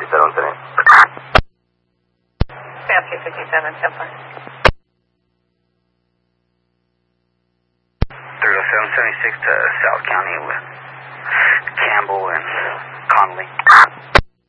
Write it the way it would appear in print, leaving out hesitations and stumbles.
Settle today. Sam 257, Templar. 30776 to South County with Campbell and Connolly.